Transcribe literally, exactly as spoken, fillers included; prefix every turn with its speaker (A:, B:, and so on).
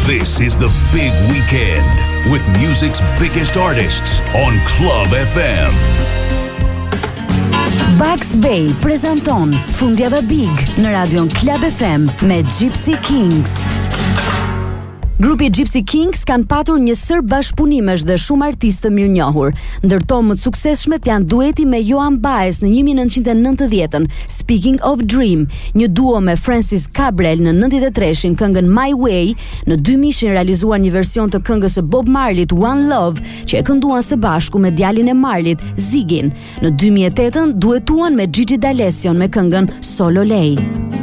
A: This is the big weekend with music's biggest artists on Club F M.
B: Bugs Bay prezanton Fundjava Big në radion Club F M me Gypsy Kings. Grupi Gypsy Kings kanë patur një sër bashkëpunimesh dhe shumë artistë të mirënjohur. Ndërto më të suksesshmet janë dueti me Joan Baez në nineteen ninety-three, Speaking of Dream, një duo me Francis Cabrel në ninety-three këngën My Way, në two thousand realizuar një version të këngës së Bob Marleyt One Love, që e kënduan së bashku me djalin e Marleyt, Ziggin. Në two thousand eight duetuan me Gigi D'Alessio me këngën Solo Lei.